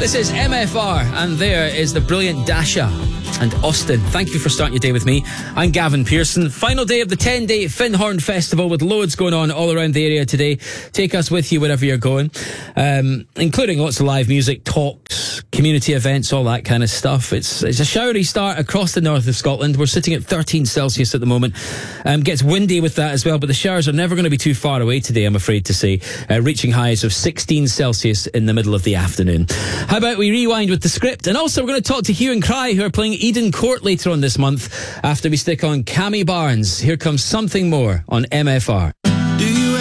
This is MFR, and there is the brilliant Dasha and Austin. Thank you for starting your day with me. I'm Gavin Pearson. Final day of the 10-day Findhorn Festival with loads going on all around the area today. Take us with you wherever you're going, including lots of live music, talks, community events, all that kind of stuff. It's a showery start across the north of Scotland. We're sitting at 13 Celsius at the moment. Gets windy with that as well, but the showers are never going to be too far away today, I'm afraid to say, reaching highs of 16 Celsius in the middle of the afternoon. How about we rewind with the script? And also we're going to talk to Hue and Cry, who are playing Eden Court later on this month after we stick on Cammy Barnes. Here comes Something More on MFR.